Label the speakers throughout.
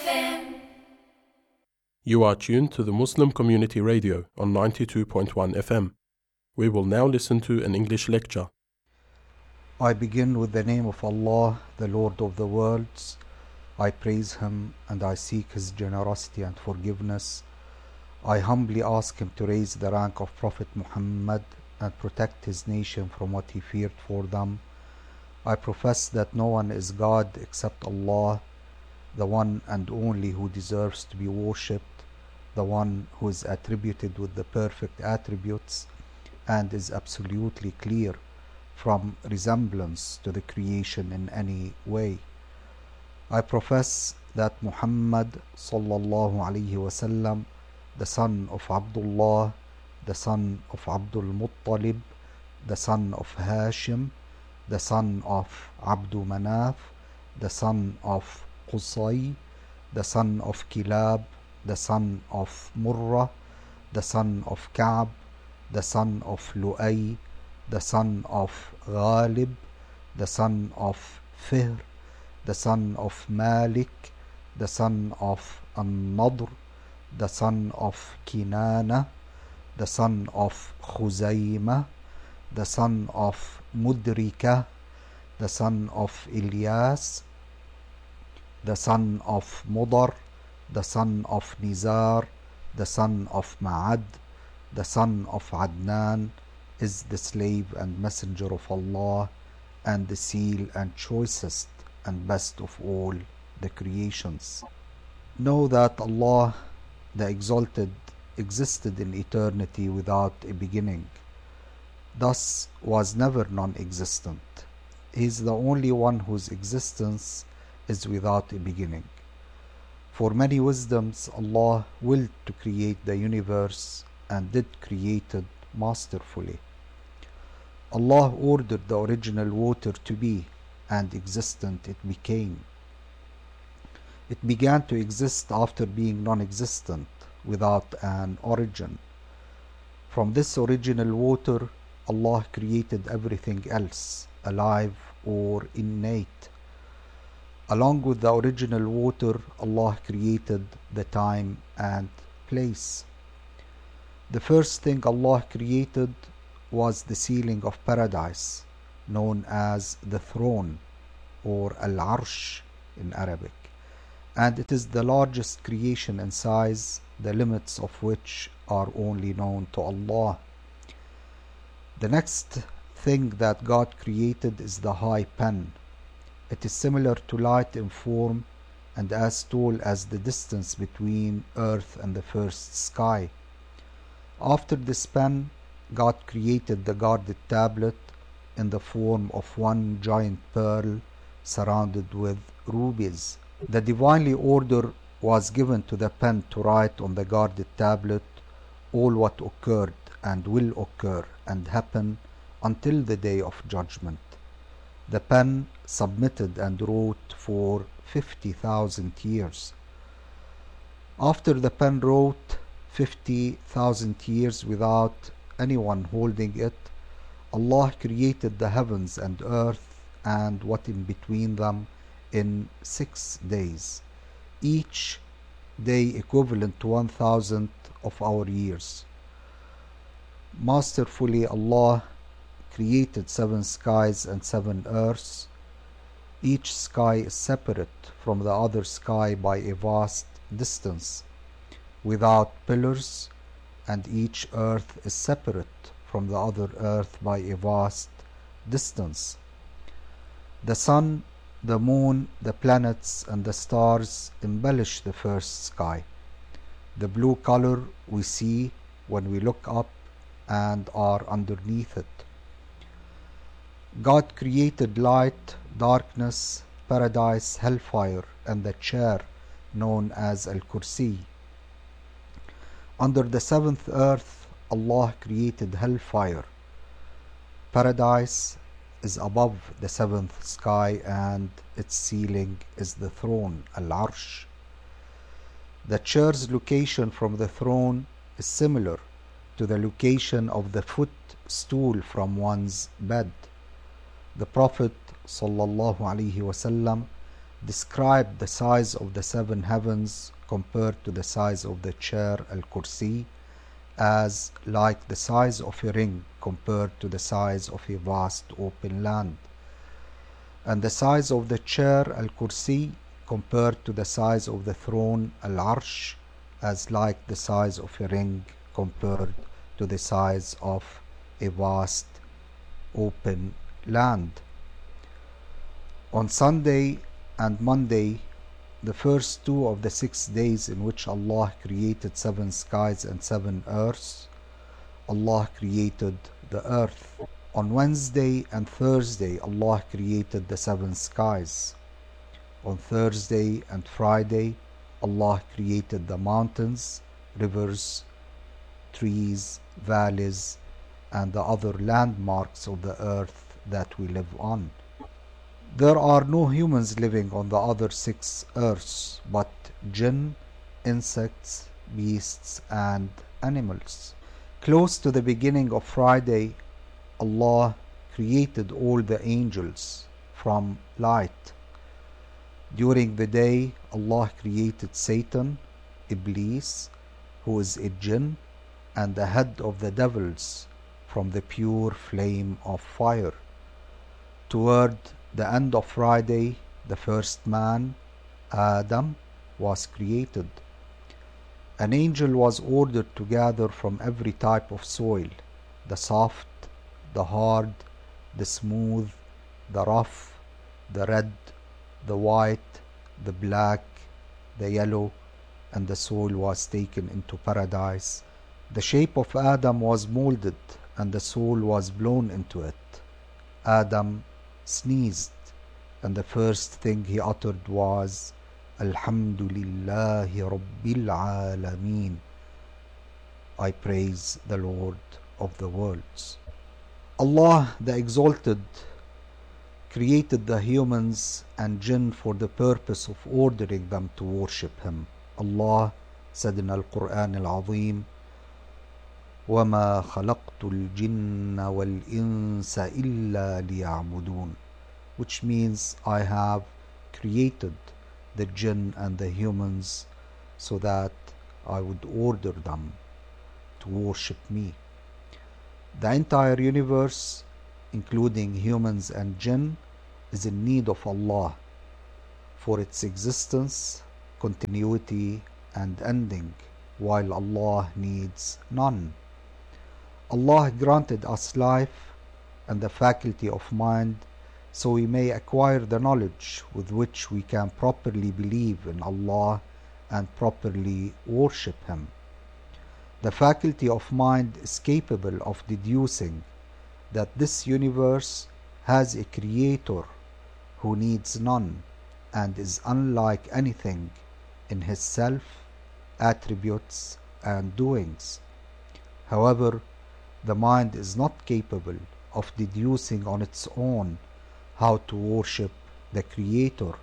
Speaker 1: You are tuned to the Muslim Community Radio on 92.1 FM. We will now listen to an English lecture.
Speaker 2: I begin with the name of Allah, the Lord of the worlds. I praise Him and I seek His generosity and forgiveness. I humbly ask Him to raise the rank of Prophet Muhammad and protect his nation from what he feared for them. I profess that no one is God except Allah, the one and only who deserves to be worshipped, the one who is attributed with the perfect attributes and is absolutely clear from resemblance to the creation in any way. I profess that Muhammad sallallahu alaihi wasallam, the son of Abdullah, the son of Abdul Muttalib, the son of Hashim, the son of Abdu Manaf, the son of Qusay, the son of Kilab, the son of Murrah, the son of Ka'b, the son of Lu'ay, the son of Ghalib, the son of Fihr, the son of Malik, the son of An-Nadr, the son of Kinana, the son of Khuzaymah, the son of Mudrika, the son of Ilyas, the son of Mudar, the son of Nizar, the son of Ma'ad, the son of Adnan, is the slave and messenger of Allah and the seal and choicest and best of all the creations. Know that Allah, the Exalted, existed in eternity without a beginning, thus was never non-existent. He is the only one whose existence is without a beginning. For many wisdoms, Allah willed to create the universe and did create it masterfully. Allah ordered the original water to be, and existent it became. It began to exist after being non-existent, without an origin. From this original water, Allah created everything else, alive or innate. Along with the original water, Allah created the time and place. The first thing Allah created was the ceiling of paradise, known as the throne or Al-Arsh in Arabic, and it is the largest creation in size, the limits of which are only known to Allah. The next thing that God created is the high pen. It is similar to light in form and as tall as the distance between earth and the first sky. After this pen, God created the guarded tablet in the form of one giant pearl surrounded with rubies. The divinely order was given to the pen to write on the guarded tablet all what occurred and will occur and happen until the day of judgment. The pen submitted and wrote for 50,000 years. After the pen wrote 50,000 years without anyone holding it, Allah created the heavens and earth and what in between them in 6 days, each day equivalent to 1,000 of our years. Masterfully, Allah created 7 skies and 7 earths. Each sky is separate from the other sky by a vast distance, without pillars, and each earth is separate from the other earth by a vast distance. The sun, the moon, the planets, and the stars embellish the first sky. The blue color we see when we look up and are underneath it. God created light, darkness, paradise, hellfire, and the chair known as Al-Kursi. Under the 7th earth, Allah created hellfire. Paradise is above the 7th sky and its ceiling is the throne, Al-Arsh. The chair's location from the throne is similar to the location of the footstool from one's bed. The Prophet sallallahu alaihi wasallam described the size of the seven heavens compared to the size of the chair al-Kursi as like the size of a ring compared to the size of a vast open land, and the size of the chair al-Kursi compared to the size of the throne al-Arsh as like the size of a ring compared to the size of a vast open land. On Sunday and Monday, the first two of the 6 days in which Allah created 7 skies and 7 earths, Allah created the earth. On Wednesday and Thursday, Allah created the 7 skies. On Thursday and Friday, Allah created the mountains, rivers, trees, valleys, and the other landmarks of the earth that we live on. There are no humans living on the other 6 earths, but jinn, insects, beasts, and animals. Close to the beginning of Friday, Allah created all the angels from light. During the day, Allah created Satan, Iblis, who is a jinn, and the head of the devils from the pure flame of fire. Toward the end of Friday, the first man, Adam, was created. An angel was ordered to gather from every type of soil, the soft, the hard, the smooth, the rough, the red, the white, the black, the yellow, and the soul was taken into paradise. The shape of Adam was molded, and the soul was blown into it. Adam sneezed, and the first thing he uttered was Alhamdulillahi Rabbil Alameen. I praise the Lord of the worlds. Allah the Exalted created the humans and jinn for the purpose of ordering them to worship Him. Allah said in Al-Quran Al-Azim, وَمَا خَلَقْتُ الْجِنَّ وَالْإِنسَ إِلَّا لِيَعْبُدُونَ, which means I have created the jinn and the humans so that I would order them to worship me. The entire universe, including humans and jinn, is in need of Allah for its existence, continuity, and ending, while Allah needs none. Allah granted us life and the faculty of mind so we may acquire the knowledge with which we can properly believe in Allah and properly worship Him. The faculty of mind is capable of deducing that this universe has a creator who needs none and is unlike anything in his self, attributes, and doings. However, the mind is not capable of deducing on its own how to worship the Creator.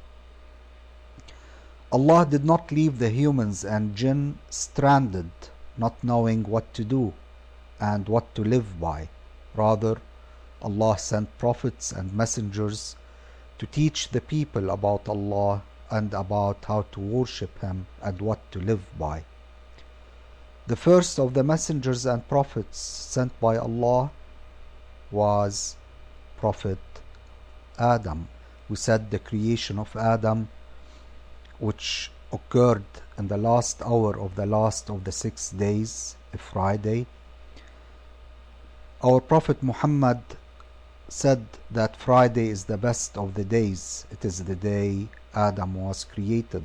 Speaker 2: Allah did not leave the humans and jinn stranded, not knowing what to do and what to live by. Rather, Allah sent prophets and messengers to teach the people about Allah and about how to worship Him and what to live by. The first of the messengers and prophets sent by Allah was Prophet Adam. We said the creation of Adam, which occurred in the last hour of the last of the 6 days, a Friday. Our Prophet Muhammad said that Friday is the best of the days. It is the day Adam was created.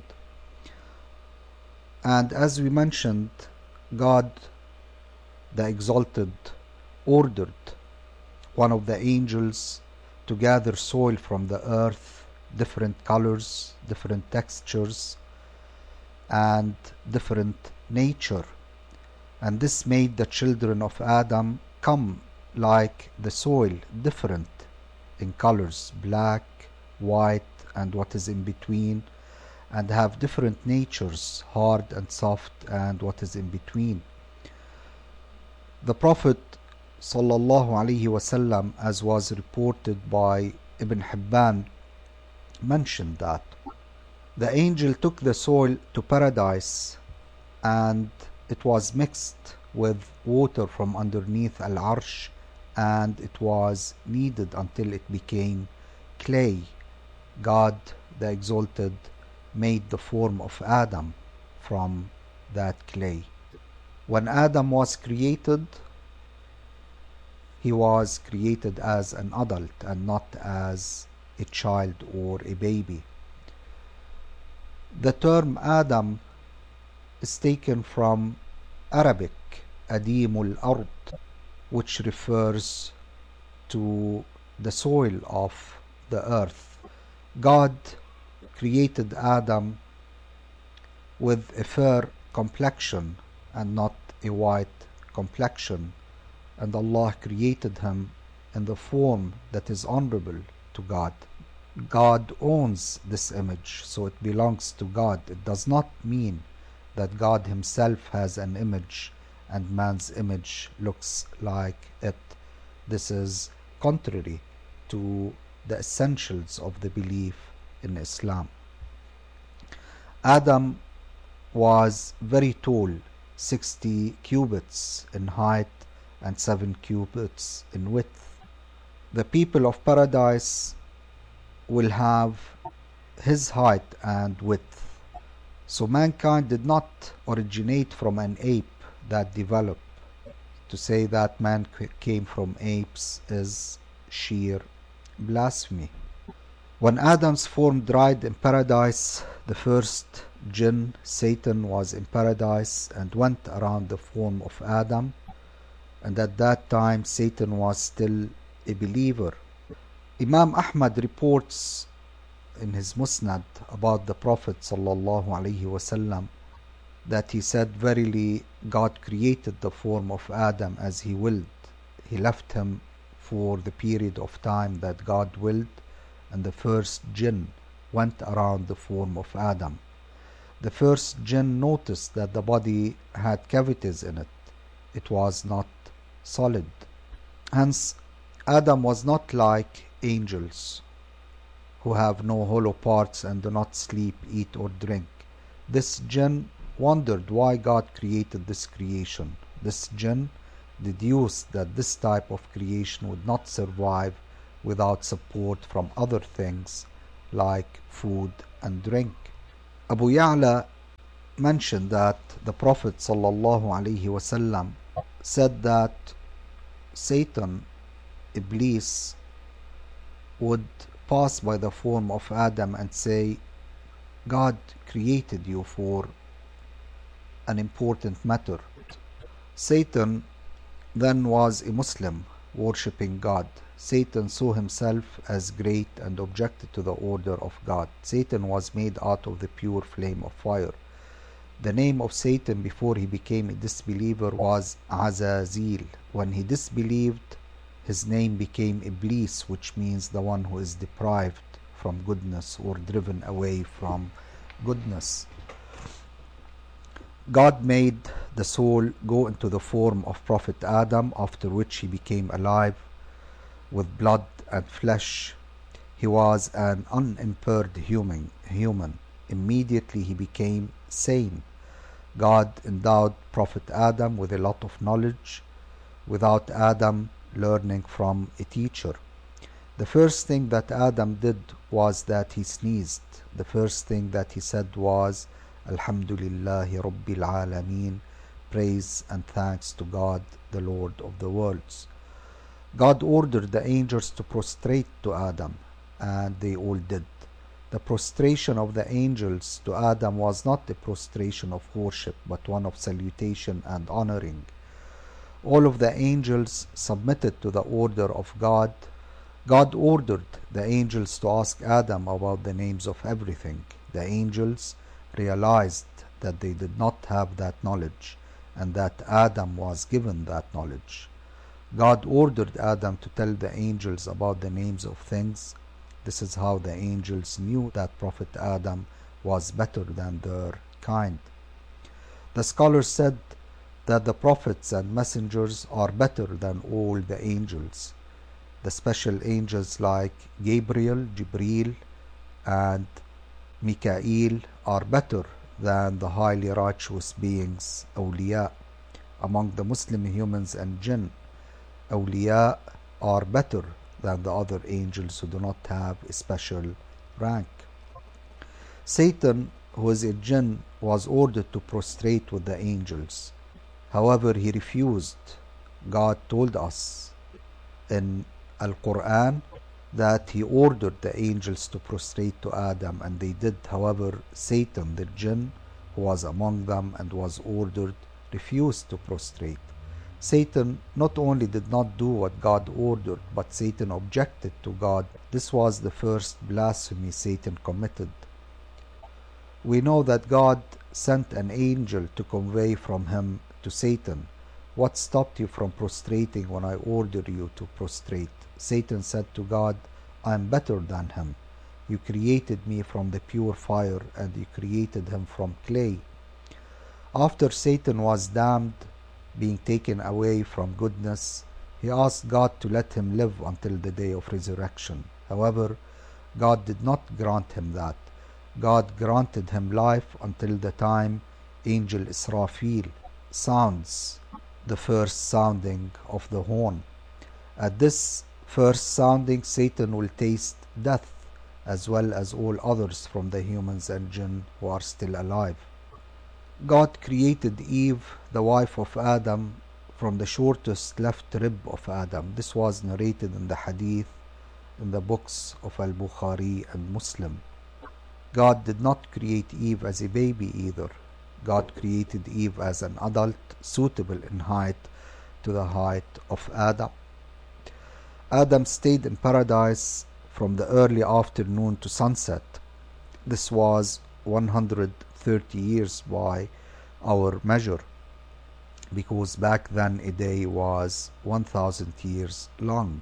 Speaker 2: And as we mentioned, God the Exalted ordered one of the angels to gather soil from the earth, different colors, different textures, and different nature. And this made the children of Adam come like the soil, different in colors, black, white, and what is in between, and have different natures, hard and soft, and what is in between. The Prophet sallallahu alaihi wasallam, as was reported by Ibn Hibban, mentioned that The angel took the soil to paradise, and it was mixed with water from underneath Al-Arsh, and it was kneaded until it became clay. God, the Exalted, made the form of Adam from that clay. When Adam was created, he was created as an adult and not as a child or a baby. The term Adam is taken from Arabic, Adimul Ard, which refers to the soil of the earth. God created Adam with a fair complexion and not a white complexion, and Allah created him in the form that is honorable to God. God owns this image, so it belongs to God. It does not mean that God himself has an image and man's image looks like it. This is contrary to the essentials of the belief in Islam. Adam was very tall, 60 cubits in height and 7 cubits in width. The people of paradise will have his height and width. So mankind did not originate from an ape that developed. To say that man came from apes is sheer blasphemy. When Adam's form dried in paradise, the first jinn, Satan, was in paradise and went around the form of Adam, and at that time Satan was still a believer. Imam Ahmad reports in his Musnad about the Prophet ﷺ that he said, "Verily God created the form of Adam as he willed. He left him for the period of time that God willed, and the first jinn went around the form of Adam. The first jinn noticed that the body had cavities in it. It was not solid. Hence, Adam was not like angels, who have no hollow parts and do not sleep, eat, or drink. This jinn wondered why God created this creation. This jinn deduced that this type of creation would not survive without support from other things like food and drink." Abu Ya'la mentioned that the Prophet ﷺ said that Satan, Iblis, would pass by the form of Adam and say, "God created you for an important matter." Satan then was a Muslim worshipping God. Satan saw himself as great and objected to the order of God. Satan was made out of the pure flame of fire. The name of Satan before he became a disbeliever was Azazil. When he disbelieved, his name became Iblis, which means the one who is deprived from goodness or driven away from goodness. God made the soul go into the form of Prophet Adam, after which he became alive with blood and flesh. He was an unimpaired human. Immediately he became sane. God endowed Prophet Adam with a lot of knowledge, without Adam learning from a teacher. The first thing that Adam did was that he sneezed. The first thing that he said was, "Alhamdulillahi Rabbil Alameen," praise and thanks to God, the Lord of the worlds. God ordered the angels to prostrate to Adam, and they all did. The prostration of the angels to Adam was not a prostration of worship, but one of salutation and honoring. All of the angels submitted to the order of God. God ordered the angels to ask Adam about the names of everything. The angels realized that they did not have that knowledge, and that Adam was given that knowledge. God ordered Adam to tell the angels about the names of things. This is how the angels knew that Prophet Adam was better than their kind. The scholars said that the prophets and messengers are better than all the angels. The special angels like Gabriel, Jibreel, and Mikael are better than the highly righteous beings, awliya. Among the Muslim humans and jinn, awliya are better than the other angels who do not have a special rank. Satan, who is a jinn, was ordered to prostrate with the angels. However, he refused. God told us in Al-Quran that he ordered the angels to prostrate to Adam, and they did. However, Satan, the jinn, who was among them and was ordered, refused to prostrate. Satan not only did not do what God ordered, but Satan objected to God. This was the first blasphemy Satan committed. We know that God sent an angel to convey from him to Satan, "What stopped you from prostrating when I ordered you to prostrate?" Satan said to God, "I am better than him. You created me from the pure fire, and you created him from clay." After Satan was damned, being taken away from goodness, he asked God to let him live until the day of resurrection. However, God did not grant him that. God granted him life until the time Angel Israfil sounds the first sounding of the horn. At this first sounding, Satan will taste death, as well as all others from the humans and jinn who are still alive. God created Eve, the wife of Adam, from the shortest left rib of Adam. This was narrated in the hadith in the books of Al-Bukhari and Muslim. God did not create Eve as a baby either. God created Eve as an adult, suitable in height to the height of Adam. Adam stayed in paradise from the early afternoon to sunset. This was 130 years by our measure, because back then a day was 1,000 years long.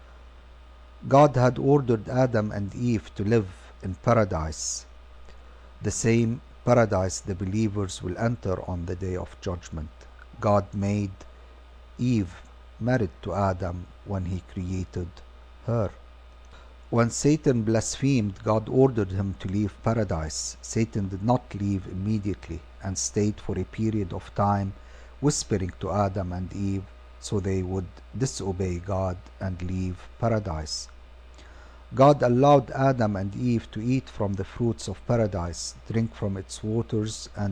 Speaker 2: God had ordered Adam and Eve to live in paradise, the same paradise the believers will enter on the day of judgment. God made Eve married to Adam when he created her. When Satan blasphemed, God ordered him to leave paradise. Satan did not leave immediately and stayed for a period of time, whispering to Adam and Eve so they would disobey God and leave paradise. God allowed Adam and Eve to eat from the fruits of paradise, drink from its waters, and